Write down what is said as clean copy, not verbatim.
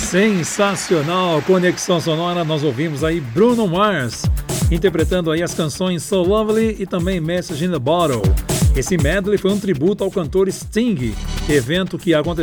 Sensacional, Conexão Sonora, nós ouvimos aí Bruno Mars, interpretando aí as canções So Lovely e também Message in the Bottle. Esse medley foi um tributo ao cantor Sting, evento que aconteceu